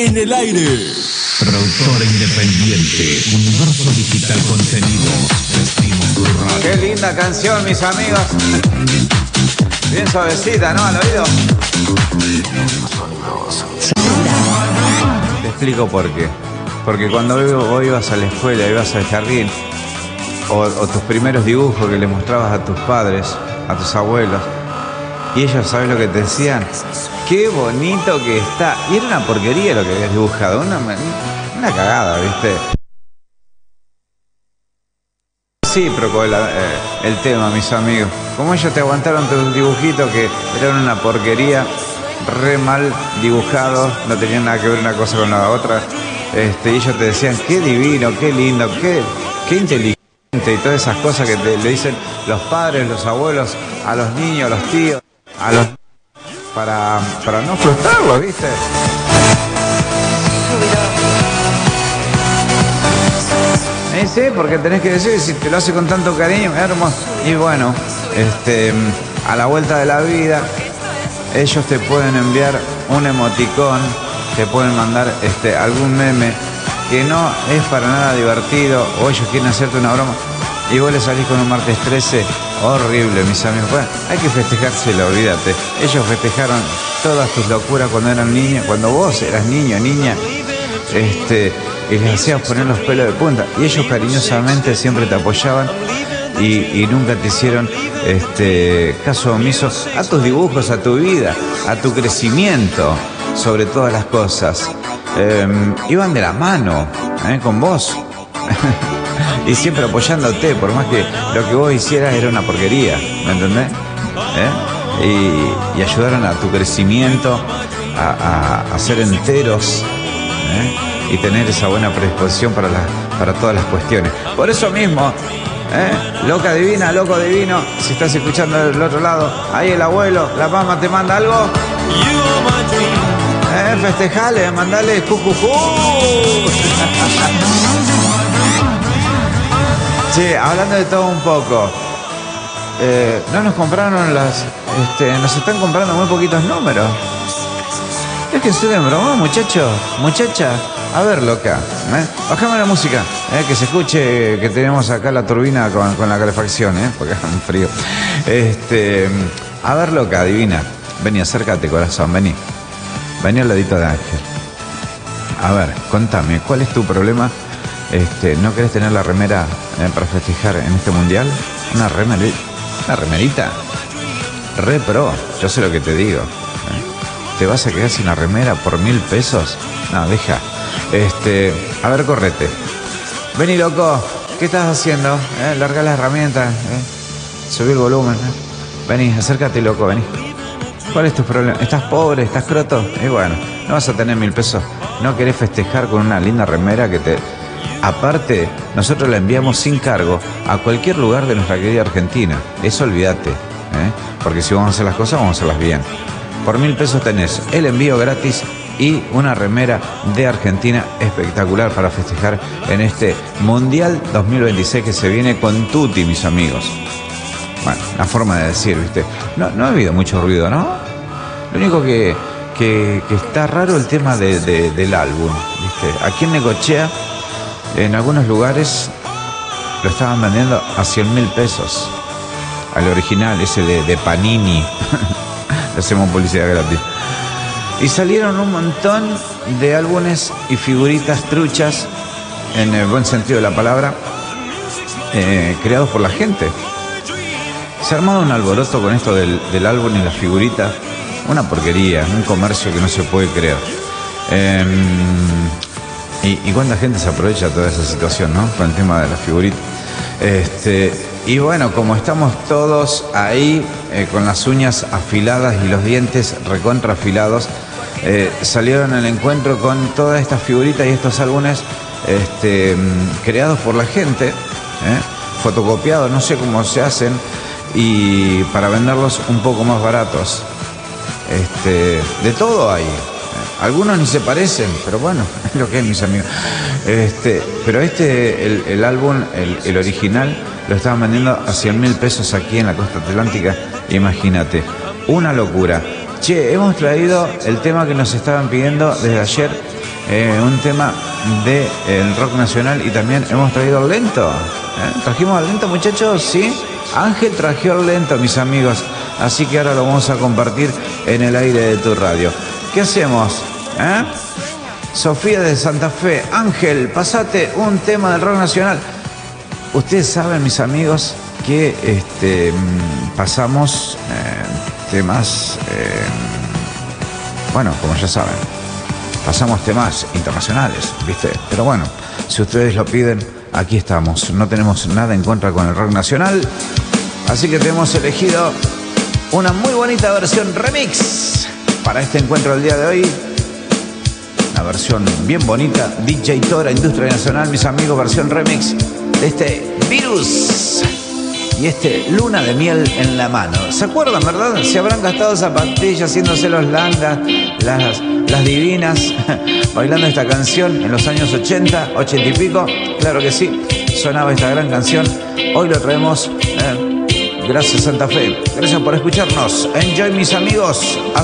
En el aire. Productora independiente, Universo Digital Contenidos, Vestimos tu radio. Qué linda canción, mis amigos. Bien suavecita, ¿no? Al oído. Te explico por qué. Porque cuando vos ibas a la escuela, ibas al jardín, o tus primeros dibujos que le mostrabas a tus padres, a tus abuelos, y ellos, ¿sabes lo que te decían? ¡Qué bonito que está! Y era una porquería lo que habías dibujado, una cagada, ¿viste? Sí, procó el tema, mis amigos. Como ellos te aguantaron tus dibujitos que eran una porquería, re mal dibujados, no tenían nada que ver una cosa con la otra. Y ellos te decían, qué divino, qué lindo, qué inteligente, y todas esas cosas que le dicen los padres, los abuelos, a los niños, a los tíos, a los... para no frustrarlos, ¿viste? Sí, porque tenés que decir, si te lo hace con tanto cariño, hermoso. Y bueno, a la vuelta de la vida, ellos te pueden enviar un emoticón, te pueden mandar algún meme que no es para nada divertido, o ellos quieren hacerte una broma, y vos le salís con un martes 13 horrible, mis amigos. Bueno, hay que festejárselo, olvídate. Ellos festejaron todas tus locuras cuando eran niños, cuando vos eras niño, niña, y les hacías poner los pelos de punta. Y ellos cariñosamente siempre te apoyaban y nunca te hicieron caso omiso a tus dibujos, a tu vida, a tu crecimiento, sobre todas las cosas. Iban de la mano con vos. Y siempre apoyándote, por más que lo que vos hicieras era una porquería, ¿me entendés? Y ayudaron a tu crecimiento, a ser enteros, y tener esa buena predisposición para todas las cuestiones. Por eso mismo, loca divina, loco divino, si estás escuchando del otro lado, ahí el abuelo, la mamá te manda algo, festejale, mandale cucucú. Sí, hablando de todo un poco, no nos compraron nos están comprando muy poquitos números. Déjense de broma, muchachos, muchacha. A ver, loca, bajame la música, que se escuche que tenemos acá la turbina con la calefacción, porque es un frío. A ver, loca, divina, vení, acércate, corazón, vení al ladito de Ángel. A ver, contame, ¿cuál es tu problema? ¿No querés tener la remera para festejar en este mundial? Una remerita. Re pro, yo sé lo que te digo. ¿Te vas a quedar sin una remera por 1.000 pesos? No, deja. A ver, correte. Vení, loco, ¿qué estás haciendo? Larga las herramientas, subí el volumen. Vení, acércate, loco, vení. ¿Cuál es tu problema? ¿Estás pobre? ¿Estás croto? Y bueno, no vas a tener 1.000 pesos. ¿No querés festejar con una linda remera que te... Aparte, nosotros la enviamos sin cargo a cualquier lugar de nuestra querida Argentina. Eso olvídate, porque si vamos a hacer las cosas, vamos a hacerlas bien. Por 1.000 pesos tenés el envío gratis y una remera de Argentina espectacular para festejar en este Mundial 2026 que se viene con tutti, mis amigos. Bueno, la forma de decir, ¿viste? No ha habido mucho ruido, ¿no? Lo único que está raro el tema del álbum, ¿viste? Aquí en Necochea, en algunos lugares lo estaban vendiendo a 100.000 pesos. Al original, ese de Panini. Le hacemos publicidad gratis. Y salieron un montón de álbumes y figuritas truchas, en el buen sentido de la palabra, creados por la gente. Se ha armado un alboroto con esto del álbum y las figuritas. Una porquería, un comercio que no se puede creer. Y cuánta gente se aprovecha de toda esa situación, ¿no? Con el tema de las figuritas. Y bueno, como estamos todos ahí con las uñas afiladas y los dientes recontra afilados, salieron al encuentro con todas estas figuritas y estos álbumes creados por la gente, fotocopiados, no sé cómo se hacen, y para venderlos un poco más baratos. De todo hay. Algunos ni se parecen, pero bueno, es lo que es, mis amigos. Pero el álbum, el original, lo estaban vendiendo a 100.000 pesos aquí en la costa atlántica. Imagínate, una locura. Che, hemos traído el tema que nos estaban pidiendo desde ayer, un tema del rock nacional y también hemos traído el lento. ¿Trajimos el lento, muchachos? Sí. Ángel trajo el lento, mis amigos. Así que ahora lo vamos a compartir en el aire de tu radio. ¿Qué hacemos? Sofía de Santa Fe. Ángel, pasate un tema del rock nacional. Ustedes saben, mis amigos, que pasamos temas, bueno, como ya saben, pasamos temas internacionales, ¿viste? Pero bueno, si ustedes lo piden, aquí estamos. No tenemos nada en contra con el rock nacional, así que te hemos elegido una muy bonita versión remix para este encuentro del día de hoy. Una versión bien bonita, DJ Tora, Industria Nacional, mis amigos, versión remix de este Virus y este Luna de Miel en la mano. ¿Se acuerdan, verdad? Se habrán gastado zapatillas haciéndose los langas, las divinas, bailando esta canción en los años 80, 80 y pico. Claro que sí, sonaba esta gran canción. Hoy lo traemos. Gracias, Santa Fe. Gracias por escucharnos. Enjoy, mis amigos.